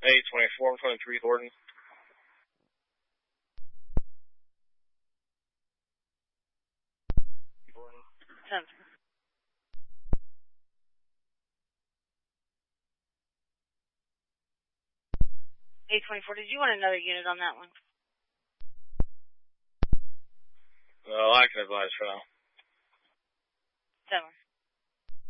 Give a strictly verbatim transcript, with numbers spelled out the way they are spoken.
eight twenty-four, twenty-three, Gordon. Gordon. ten. eight twenty-four, did you want another unit on that one? No, I can advise for now. Seven.